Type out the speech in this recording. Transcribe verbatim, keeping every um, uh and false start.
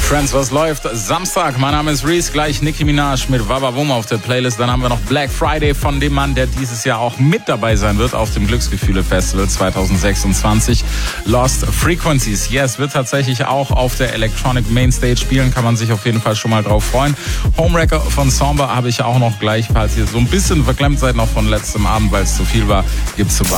Friends, was läuft? Samstag, mein Name ist Reese, gleich Nicki Minaj mit Wabawum auf der Playlist. Dann haben wir noch Black Friday von dem Mann, der dieses Jahr auch mit dabei sein wird auf dem Glücksgefühle Festival zwanzig sechsundzwanzig. Lost Frequencies. Yes, wird tatsächlich auch auf der Electronic Mainstage spielen, kann man sich auf jeden Fall schon mal drauf freuen. Homewrecker von Samba habe ich auch noch gleich, falls ihr so ein bisschen verklemmt seid noch von letztem Abend, weil es zu viel war, gibt's zum